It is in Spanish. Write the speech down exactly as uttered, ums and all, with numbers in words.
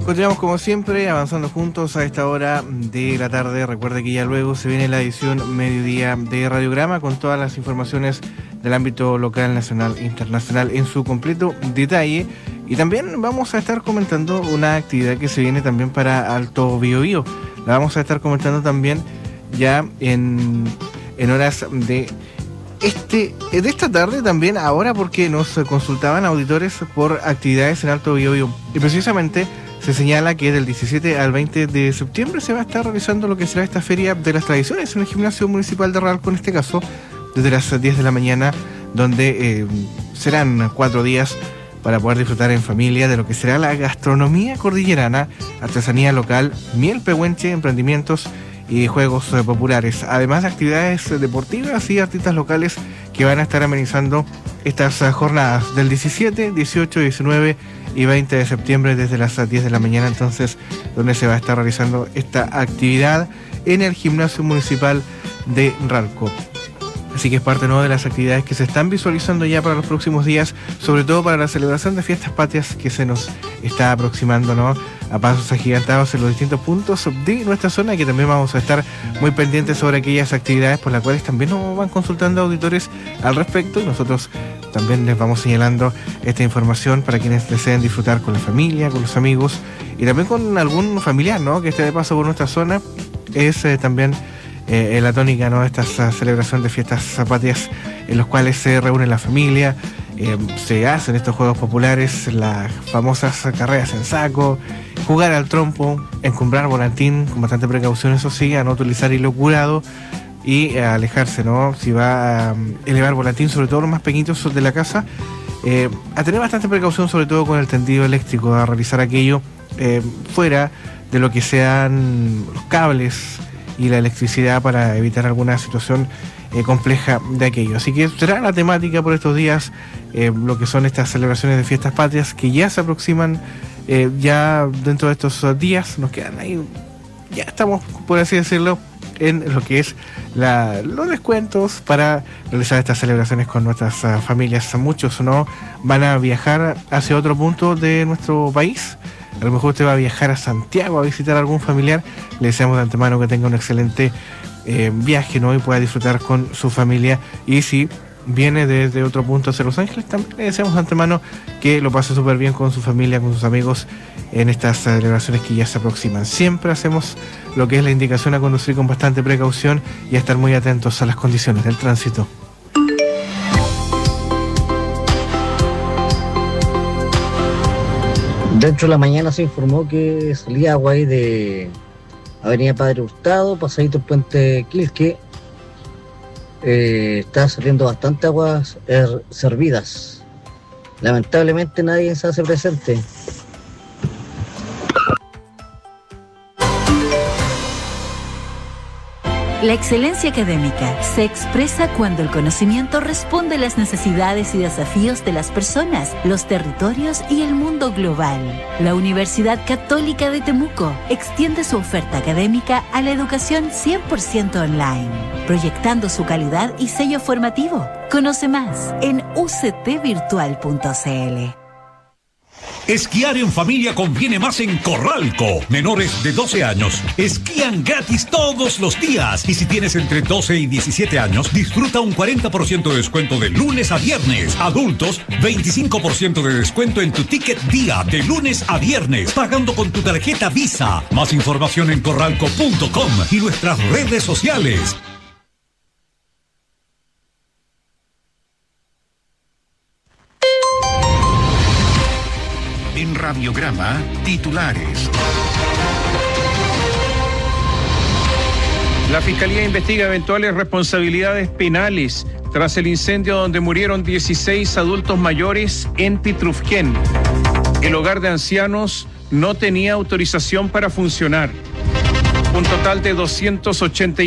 Continuamos como siempre, avanzando juntos a esta hora de la tarde. Recuerde que ya luego se viene la edición mediodía de Radiograma con todas las informaciones del ámbito local, nacional e internacional en su completo detalle. Y también vamos a estar comentando una actividad que se viene también para Alto Biobío. La vamos a estar comentando también ya en, en horas de, este, de esta tarde también, ahora porque nos consultaban auditores por actividades en Alto Biobío. Y precisamente se señala que del diecisiete al veinte de septiembre se va a estar realizando lo que será esta Feria de las Tradiciones en el Gimnasio Municipal de Ralco, en este caso, desde las diez de la mañana, donde eh, serán cuatro días para poder disfrutar en familia de lo que será la gastronomía cordillerana, artesanía local, miel pehuenche, emprendimientos y juegos eh, populares, además de actividades deportivas y artistas locales que van a estar amenizando estas uh, jornadas del diecisiete, dieciocho, diecinueve y veinte de septiembre desde las diez de la mañana, entonces, donde se va a estar realizando esta actividad en el Gimnasio Municipal de Ralco. Así que es parte, ¿no?, de las actividades que se están visualizando ya para los próximos días, sobre todo para la celebración de fiestas patrias que se nos está aproximando, ¿no?, a pasos agigantados en los distintos puntos de nuestra zona, y que también vamos a estar muy pendientes sobre aquellas actividades por las cuales también nos van consultando auditores al respecto, y nosotros también les vamos señalando esta información para quienes deseen disfrutar con la familia, con los amigos y también con algún familiar, ¿no?, que esté de paso por nuestra zona. Es eh, también Eh, la tónica, ¿no?, esta celebración de fiestas patrias en los cuales se reúne la familia, eh, se hacen estos juegos populares, las famosas carreras en saco, jugar al trompo, encumbrar volantín con bastante precaución, eso sí, a no utilizar hilo curado y a alejarse, ¿no?, si va a elevar volantín, sobre todo los más pequeñitos de la casa, eh, a tener bastante precaución, sobre todo con el tendido eléctrico, a realizar aquello eh, fuera de lo que sean los cables y la electricidad, para evitar alguna situación eh, compleja de aquello. Así que será la temática por estos días, eh, lo que son estas celebraciones de fiestas patrias que ya se aproximan, eh, ya dentro de estos días, nos quedan ahí, ya estamos, por así decirlo, en lo que es la, los descuentos para realizar estas celebraciones con nuestras uh, familias. Muchos, ¿no?, van a viajar hacia otro punto de nuestro país. A lo mejor usted va a viajar a Santiago a visitar a algún familiar. Le deseamos de antemano que tenga un excelente eh, viaje, ¿no?, y pueda disfrutar con su familia. Y si viene desde otro punto hacia Los Ángeles, también le deseamos de antemano que lo pase súper bien con su familia, con sus amigos en estas celebraciones que ya se aproximan. Siempre hacemos lo que es la indicación a conducir con bastante precaución y a estar muy atentos a las condiciones del tránsito. Dentro de la mañana se informó que salía agua ahí de Avenida Padre Hurtado, pasadito el puente Quilque. Eh, está saliendo bastante aguas her- servidas. Lamentablemente nadie se hace presente. La excelencia académica se expresa cuando el conocimiento responde a las necesidades y desafíos de las personas, los territorios y el mundo global. La Universidad Católica de Temuco extiende su oferta académica a la educación cien por ciento online, proyectando su calidad y sello formativo. Conoce más en u c t virtual punto c l. Esquiar en familia conviene más en Corralco. Menores de doce años esquían gratis todos los días. Y si tienes entre doce y diecisiete años, disfruta un cuarenta por ciento de descuento de lunes a viernes. Adultos, veinticinco por ciento de descuento en tu ticket día de lunes a viernes, pagando con tu tarjeta Visa. Más información en corralco punto com y nuestras redes sociales. En Radiograma, titulares. La Fiscalía investiga eventuales responsabilidades penales tras el incendio donde murieron dieciséis adultos mayores en Pitrufquén. El hogar de ancianos no tenía autorización para funcionar. Un total de doscientos ochenta y